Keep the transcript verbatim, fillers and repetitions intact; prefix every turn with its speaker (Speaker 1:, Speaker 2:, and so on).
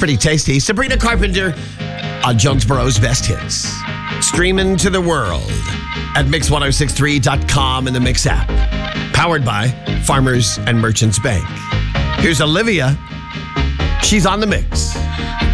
Speaker 1: pretty tasty. Sabrina Carpenter on Jonesboro's Best Hits. Streaming to the world at mix ten sixty-three dot com and the Mix app. Powered by Farmers and Merchants Bank. Here's Olivia. She's on the Mix.